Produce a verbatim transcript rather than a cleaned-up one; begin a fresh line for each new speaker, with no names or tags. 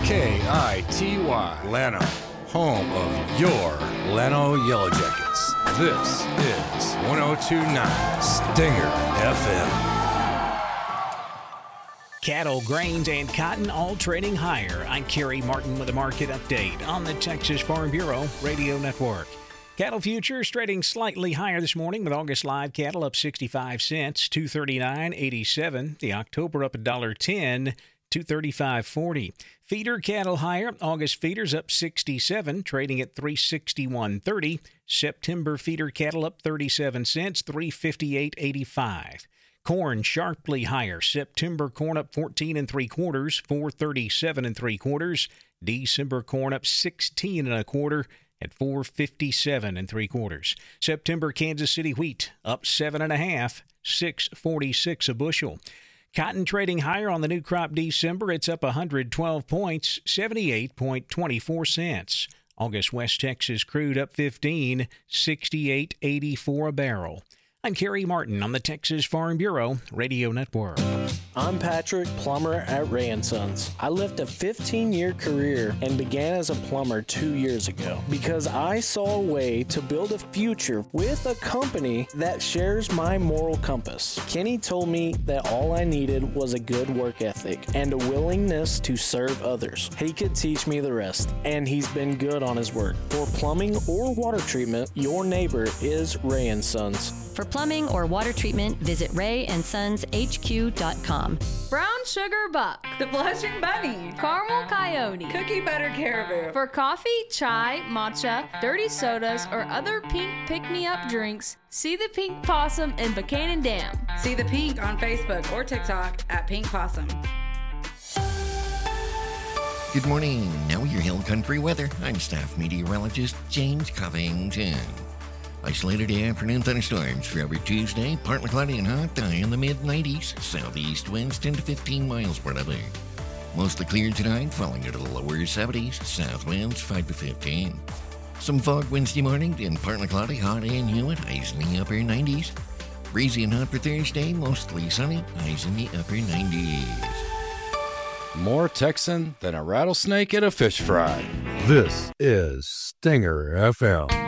K I T Y, Llano, home of your Llano Yellow Jackets. This is one oh two point nine Stinger F M.
Cattle, grains, and cotton all trading higher. I'm Kerry Martin with a market update on the Texas Farm Bureau Radio Network. Cattle futures trading slightly higher this morning with August live cattle up sixty-five cents, two thirty-nine eighty-seven. The October up one dollar ten, two thirty-five forty. Feeder cattle higher. August feeders up sixty-seven, trading at three sixty-one thirty. September feeder cattle up thirty-seven cents, three fifty-eight eighty-five. Corn sharply higher. September corn up fourteen and three quarters, four thirty-seven and three quarters. December corn up sixteen and a quarter at four fifty-seven and three quarters. September Kansas City wheat up seven and a half, six forty-six a bushel. Cotton trading higher on the new crop December. It's up one hundred twelve points, seventy-eight twenty-four cents. August West Texas crude up fifteen, sixty-eight eighty-four a barrel. I'm Kerry Martin on the Texas Farm Bureau Radio Network.
I'm Patrick, plumber at Ray and Sons. I left a fifteen-year career and began as a plumber two years ago because I saw a way to build a future with a company that shares my moral compass. Kenny told me that all I needed was a good work ethic and a willingness to serve others. He could teach me the rest, and he's been good on his word. For plumbing or water treatment, your neighbor is Ray and Sons.
For plumbing or water treatment, visit ray and sons h q dot com.
Brown Sugar Buck,
The Blushing Bunny,
Caramel Coyote,
Cookie Butter Caribou.
For coffee, chai, matcha, dirty sodas, or other pink pick-me-up drinks, see the Pink Possum in Buchanan Dam.
See the Pink on Facebook or TikTok at Pink Possum.
Good morning. Now your Hill Country weather. I'm staff meteorologist James Covington. Isolated afternoon thunderstorms for every Tuesday. Partly cloudy and hot, high in the mid nineties. Southeast winds ten to fifteen miles per hour. Mostly clear tonight, falling into the lower seventies. South winds five to fifteen. Some fog Wednesday morning, then partly cloudy, hot and humid. Highs in the upper nineties. Breezy and hot for Thursday, mostly sunny. Highs in the upper nineties.
More Texan than a rattlesnake at a fish fry. This is Stinger F M.